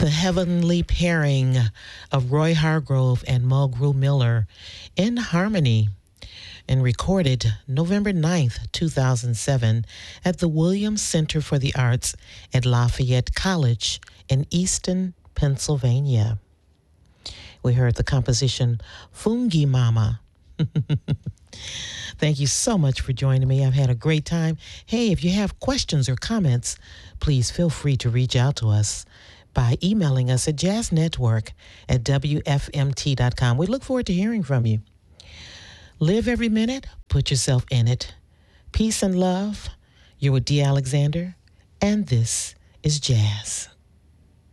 The heavenly pairing of Roy Hargrove and Mulgrew Miller in harmony, and recorded November 9th, 2007 at the Williams Center for the Arts at Lafayette College in Easton, Pennsylvania. We heard the composition Fungi Mama. Thank you so much for joining me. I've had a great time. Hey, if you have questions or comments, please feel free to reach out to us by emailing us at jazznetwork@wfmt.com. We look forward to hearing from you. Live every minute, put yourself in it. Peace and love. You're with D. Alexander, and this is Jazz.